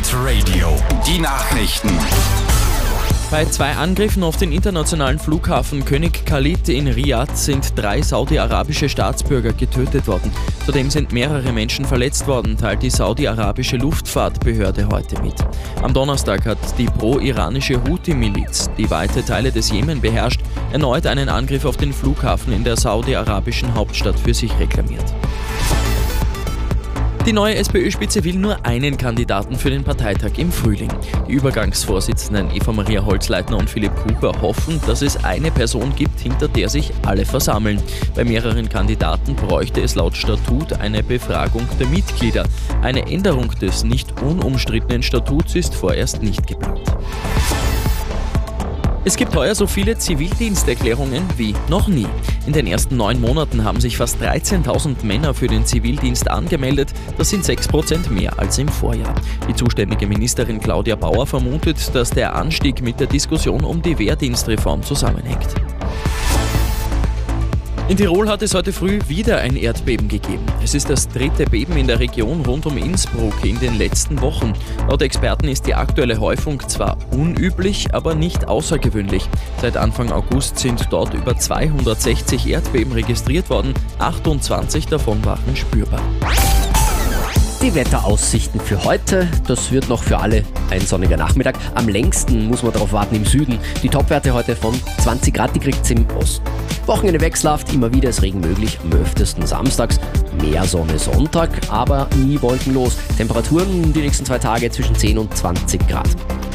Pirate Radio, die Nachrichten. Bei 2 Angriffen auf den internationalen Flughafen König Khalid in Riyadh sind 3 saudi-arabische Staatsbürger getötet worden. Zudem sind mehrere Menschen verletzt worden, teilt die saudi-arabische Luftfahrtbehörde heute mit. Am Donnerstag hat die pro-iranische Houthi-Miliz, die weite Teile des Jemen beherrscht, erneut einen Angriff auf den Flughafen in der saudi-arabischen Hauptstadt für sich reklamiert. Die neue SPÖ-Spitze will nur einen Kandidaten für den Parteitag im Frühling. Die Übergangsvorsitzenden Eva Maria Holzleitner und Philipp Kucher hoffen, dass es eine Person gibt, hinter der sich alle versammeln. Bei mehreren Kandidaten bräuchte es laut Statut eine Befragung der Mitglieder. Eine Änderung des nicht unumstrittenen Statuts ist vorerst nicht geplant. Es gibt heuer so viele Zivildiensterklärungen wie noch nie. In den ersten 9 Monaten haben sich fast 13.000 Männer für den Zivildienst angemeldet. Das sind 6% mehr als im Vorjahr. Die zuständige Ministerin Claudia Bauer vermutet, dass der Anstieg mit der Diskussion um die Wehrdienstreform zusammenhängt. In Tirol hat es heute früh wieder ein Erdbeben gegeben. Es ist das 3. Beben in der Region rund um Innsbruck in den letzten Wochen. Laut Experten ist die aktuelle Häufung zwar unüblich, aber nicht außergewöhnlich. Seit Anfang August sind dort über 260 Erdbeben registriert worden, 28 davon waren spürbar. Die Wetteraussichten für heute, das wird noch für alle ein sonniger Nachmittag. Am längsten muss man darauf warten im Süden. Die Topwerte heute von 20 Grad, die kriegt's im Osten. Wochenende wechselhaft, immer wieder ist Regen möglich, am öftesten samstags. Mehr Sonne Sonntag, aber nie wolkenlos. Temperaturen die nächsten 2 Tage zwischen 10 und 20 Grad.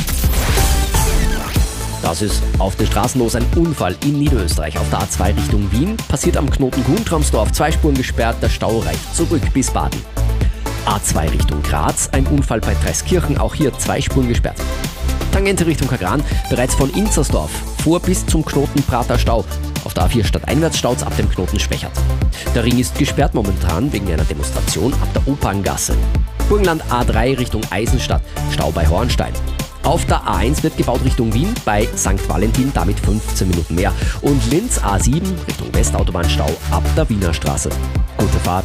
Das ist auf den Straßen los, ein Unfall in Niederösterreich auf der A2 Richtung Wien. Passiert am Knoten Guntramsdorf, 2 Spuren gesperrt, der Stau reicht zurück bis Baden. A2 Richtung Graz, ein Unfall bei Dreiskirchen, auch hier 2 Spuren gesperrt. Tangente Richtung Kagran, bereits von Inzersdorf vor bis zum Knoten Prater Stau. Auf der A4 stadteinwärts staut's ab dem Knoten Schwächert. Der Ring ist gesperrt momentan wegen einer Demonstration ab der Operngasse. Burgenland A3 Richtung Eisenstadt, Stau bei Hornstein. Auf der A1 wird gebaut Richtung Wien, bei St. Valentin damit 15 Minuten mehr. Und Linz A7 Richtung Westautobahn-Stau ab der Wiener Straße. Gute Fahrt.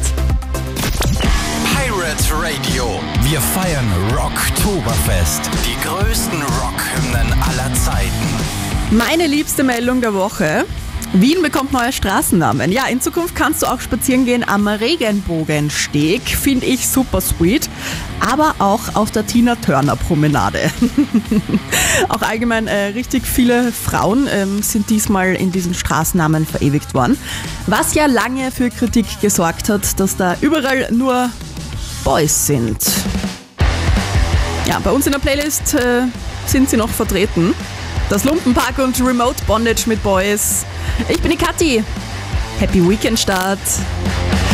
Pirate Radio. Wir feiern Rocktoberfest. Die größten Rockhymnen aller Zeiten. Meine liebste Meldung der Woche. Wien bekommt neue Straßennamen. Ja, in Zukunft kannst du auch spazieren gehen am Regenbogensteg. Finde ich super sweet. Aber auch auf der Tina-Turner-Promenade. Auch allgemein richtig viele Frauen sind diesmal in diesen Straßennamen verewigt worden. Was ja lange für Kritik gesorgt hat, dass da überall nur Boys sind. Ja, bei uns in der Playlist sind sie noch vertreten. Das Lumpenpack und Remote Bondage mit Boys. Ich bin die Kathi. Happy Weekend Start.